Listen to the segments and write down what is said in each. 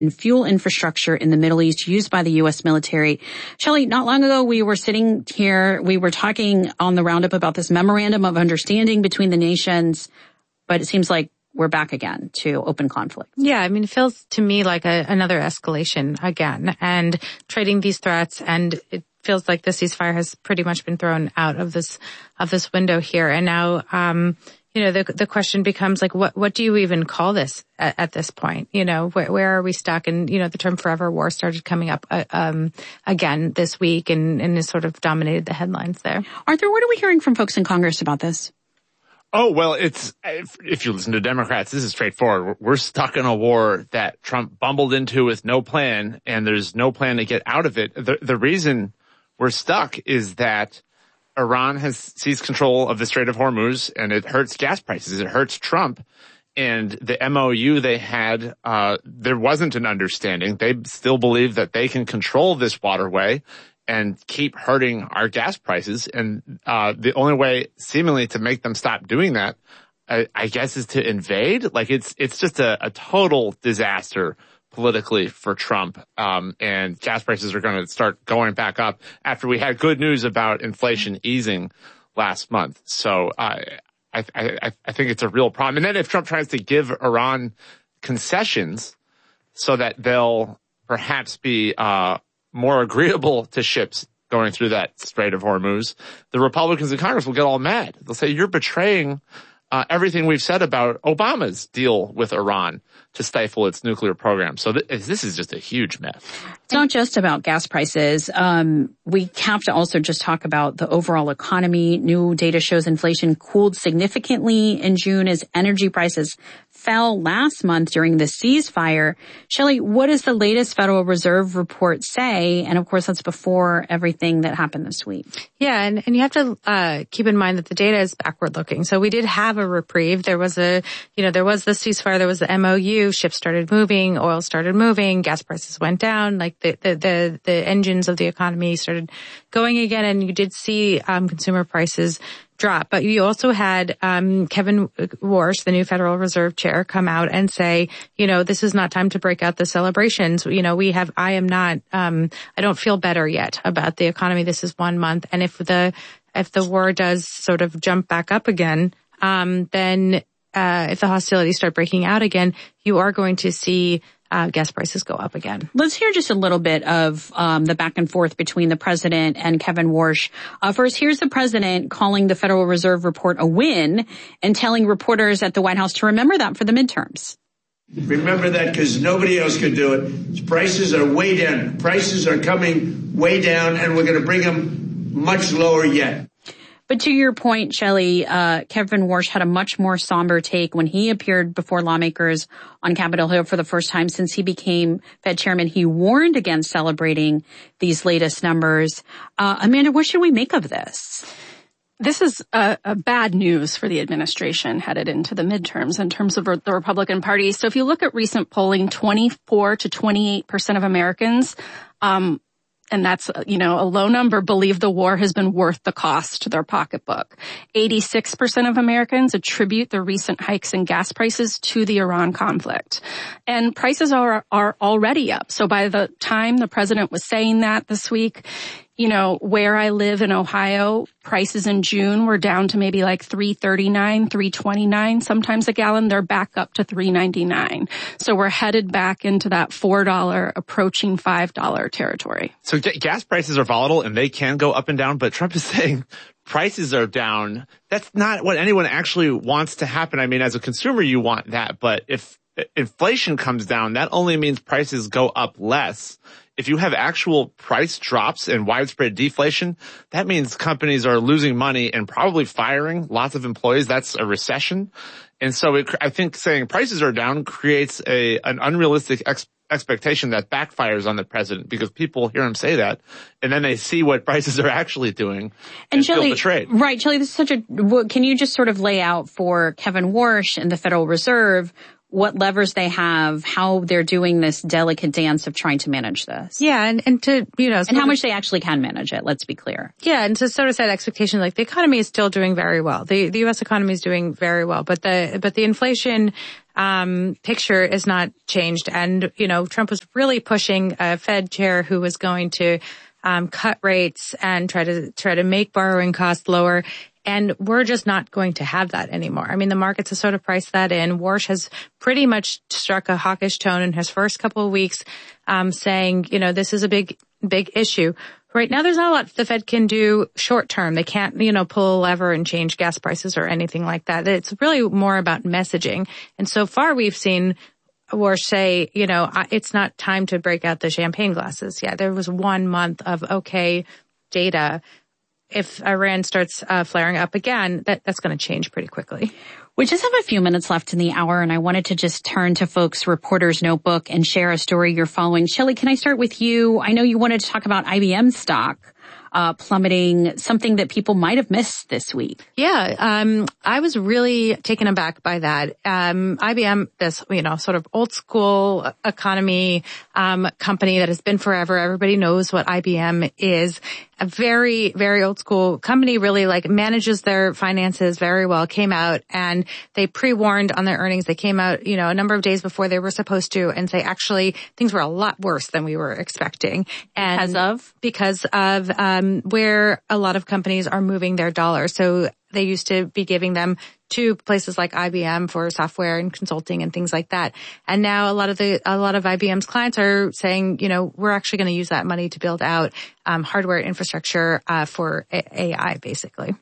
fuel infrastructure in the Middle East used by the U.S. military. Shelley, not long ago, we were sitting here, we were talking on the roundup about this memorandum of understanding between the nations, but it seems like we're back again to open conflict. Yeah, I mean, it feels to me like another escalation again, and trading these threats, and it feels like the ceasefire has pretty much been thrown out of this window here. And now, the question becomes like, what do you even call this at this point? Where are we stuck? And, the term forever war started coming up, again this week and has sort of dominated the headlines there. Arthur, what are we hearing from folks in Congress about this? Oh, well, if you listen to Democrats, this is straightforward. We're stuck in a war that Trump bumbled into with no plan, and there's no plan to get out of it. The reason we're stuck is that Iran has seized control of the Strait of Hormuz, and it hurts gas prices. It hurts Trump. And the MOU they had, there wasn't an understanding. They still believe that they can control this waterway and keep hurting our gas prices. And the only way, seemingly, to make them stop doing that, I guess, is to invade. Like, it's just a total disaster politically for Trump. And gas prices are going to start going back up after we had good news about inflation easing last month. So I think it's a real problem. And then if Trump tries to give Iran concessions so that they'll perhaps be more agreeable to ships going through that Strait of Hormuz, the Republicans in Congress will get all mad. They'll say, you're betraying everything we've said about Obama's deal with Iran to stifle its nuclear program. So this is just a huge mess. It's not just about gas prices. We have to also just talk about the overall economy. New data shows inflation cooled significantly in June as energy prices fell last month during the ceasefire. Shelley, what does the latest Federal Reserve report say? And of course, that's before everything that happened this week. Yeah, and you have to keep in mind that the data is backward looking. So we did have a reprieve. There was there was the ceasefire, there was the MOU, ships started moving, oil started moving, gas prices went down, like the engines of the economy started going again, and you did see consumer prices drop. But you also had Kevin Warsh, the new Federal Reserve Chair, come out and say, this is not time to break out the celebrations. I don't feel better yet about the economy. This is 1 month. And if the war does sort of jump back up again, then if the hostilities start breaking out again, you are going to see gas prices go up again. Let's hear just a little bit of the back and forth between the president and Kevin Warsh. First, here's the president calling the Federal Reserve report a win and telling reporters at the White House to remember that for the midterms. Remember that because nobody else could do it. Prices are way down. Prices are coming way down, and we're going to bring them much lower yet. But to your point, Shelley, Kevin Warsh had a much more somber take when he appeared before lawmakers on Capitol Hill for the first time since he became Fed chairman. He warned against celebrating these latest numbers. Amanda, what should we make of this? This is a bad news for the administration headed into the midterms in terms of the Republican Party. So if you look at recent polling, 24 to 28% of Americans, and that's, a low number, believe the war has been worth the cost to their pocketbook. 86% of Americans attribute the recent hikes in gas prices to the Iran conflict. And prices are already up. So by the time the president was saying that this week, where I live in Ohio, prices in June were down to maybe like $3.39, $3.29, sometimes a gallon. They're back up to $3.99. So we're headed back into that $4 approaching $5 territory. So gas prices are volatile and they can go up and down, but Trump is saying prices are down. That's not what anyone actually wants to happen. I mean, as a consumer, you want that, but if inflation comes down, that only means prices go up less. If you have actual price drops and widespread deflation, that means companies are losing money and probably firing lots of employees. That's a recession. And so I think saying prices are down creates an unrealistic expectation that backfires on the president because people hear him say that and then they see what prices are actually doing and feel betrayed. Right, Shelley, this is can you just sort of lay out for Kevin Warsh and the Federal Reserve what levers they have, how they're doing this delicate dance of trying to manage this? Yeah, and to, and how much they actually can manage it, let's be clear. Yeah, and to sort of set expectations, like the economy is still doing very well. The U.S. economy is doing very well, but the inflation picture is not changed. And, Trump was really pushing a Fed chair who was going to cut rates and try to make borrowing costs lower. And we're just not going to have that anymore. I mean, the markets have sort of priced that in. Warsh has pretty much struck a hawkish tone in his first couple of weeks, saying, this is a big issue. Right now, there's not a lot the Fed can do short term. They can't, pull a lever and change gas prices or anything like that. It's really more about messaging. And so far, we've seen Warsh say, it's not time to break out the champagne glasses. Yeah, there was 1 month of okay data. If Iran starts flaring up again, that's going to change pretty quickly. We just have a few minutes left in the hour, and I wanted to just turn to folks' reporter's notebook and share a story you're following. Shelley, can I start with you? I know you wanted to talk about IBM stock plummeting, something that people might have missed this week. Yeah, I was really taken aback by that. IBM, this, sort of old school economy company that has been forever. Everybody knows what IBM is. A very, very old school company, really manages their finances very well, came out and they pre-warned on their earnings. They came out, a number of days before they were supposed to and say, actually, things were a lot worse than we were expecting. And because of where a lot of companies are moving their dollars. So they used to be giving them to places like IBM for software and consulting and things like that. And now a lot of IBM's clients are saying, we're actually going to use that money to build out hardware infrastructure for AI, basically.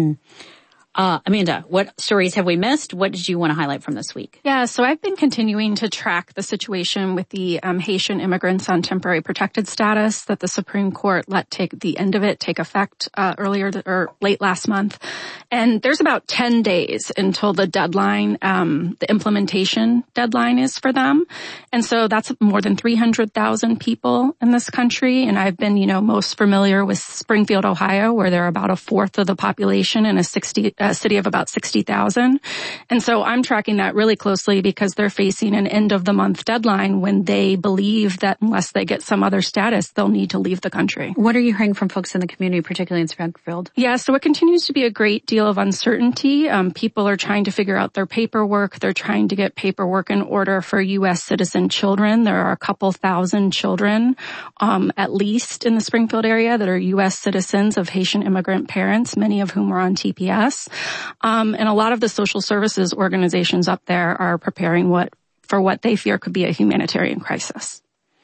Amanda, what stories have we missed? What did you want to highlight from this week? Yeah, so I've been continuing to track the situation with the Haitian immigrants on temporary protected status that the Supreme Court let the end of it take effect late last month. And there's about 10 days until the deadline, the implementation deadline is for them. And so that's more than 300,000 people in this country. And I've been, most familiar with Springfield, Ohio, where they're about a fourth of the population in a city of about 60,000. And so I'm tracking that really closely because they're facing an end of the month deadline when they believe that unless they get some other status, they'll need to leave the country. What are you hearing from folks in the community, particularly in Springfield? Yeah, so it continues to be a great deal of uncertainty. People are trying to figure out their paperwork. They're trying to get paperwork in order for U.S. citizen children. There are a couple thousand children, at least in the Springfield area that are U.S. citizens of Haitian immigrant parents, many of whom are on TPS. And a lot of the social services organizations up there are preparing for what they fear could be a humanitarian crisis.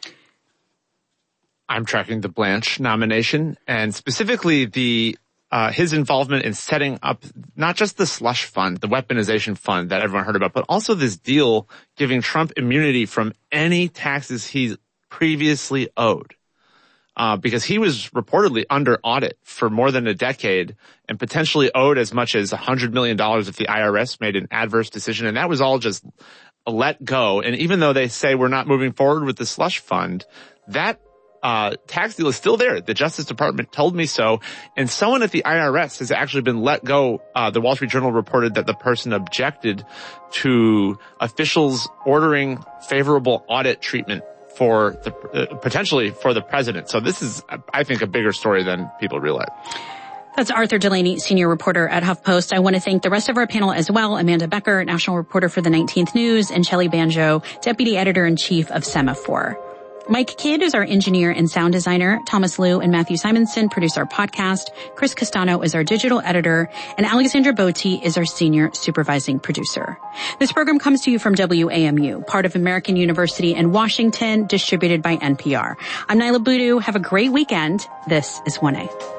I'm tracking the Blanche nomination and specifically his involvement in setting up not just the slush fund, the weaponization fund that everyone heard about, but also this deal giving Trump immunity from any taxes he's previously owed. Because he was reportedly under audit for more than a decade and potentially owed as much as $100 million if the IRS made an adverse decision. And that was all just let go. And even though they say we're not moving forward with the slush fund, that tax deal is still there. The Justice Department told me so. And someone at the IRS has actually been let go. The Wall Street Journal reported that the person objected to officials ordering favorable audit treatment for potentially for the president. So this is, I think, a bigger story than people realize. That's Arthur Delaney, senior reporter at HuffPost. I want to thank the rest of our panel as well. Amanda Becker, national reporter for the 19th News, and Shelley Banjo, deputy editor-in-chief of Semaphore. Mike Kidd is our engineer and sound designer. Thomas Liu and Matthew Simonson produce our podcast. Chris Castano is our digital editor. And Alexandra Botti is our senior supervising producer. This program comes to you from WAMU, part of American University in Washington, distributed by NPR. I'm Nyla Boodoo. Have a great weekend. This is 1A.